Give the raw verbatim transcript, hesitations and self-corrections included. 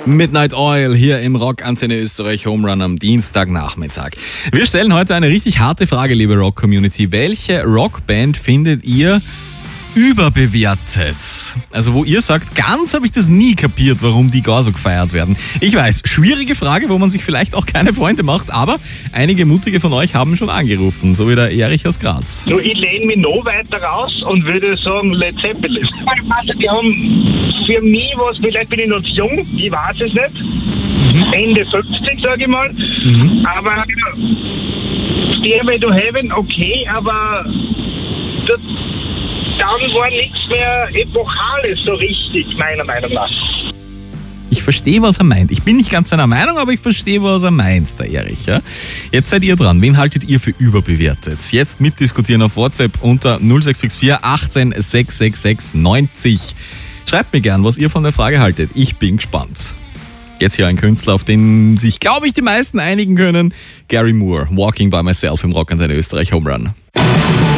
Midnight Oil hier im Rock-Antenne Österreich Home Run am Dienstagnachmittag. Wir stellen heute eine richtig harte Frage, liebe Rock-Community. Welche Rockband findet ihr überbewertet? Also wo ihr sagt, ganz habe ich das nie kapiert, warum die gar so gefeiert werden. Ich weiß, schwierige Frage, wo man sich vielleicht auch keine Freunde macht, aber einige Mutige von euch haben schon angerufen, so wie der Erich aus Graz. So, ich lehne mich noch weiter raus und würde sagen Led Zeppelin. Die haben für mich was, vielleicht bin ich noch zu jung, ich weiß es nicht. Mhm. Ende fünfzig, sage ich mal. Mhm. Aber Stairway to Heaven, okay, aber das, dann war nichts mehr Epochales so richtig, meiner Meinung nach. Ich verstehe, was er meint. Ich bin nicht ganz seiner Meinung, aber ich verstehe, was er meint, der Erich. Ja? Jetzt seid ihr dran. Wen haltet ihr für überbewertet? Jetzt mitdiskutieren auf WhatsApp unter null sechs sechs vier achtzehn sechs sechs sechs neunzig. Schreibt mir gern, was ihr von der Frage haltet. Ich bin gespannt. Jetzt hier ein Künstler, auf den sich, glaube ich, die meisten einigen können. Gary Moore, Walking by Myself im Rock-Antenne Österreich Home Run.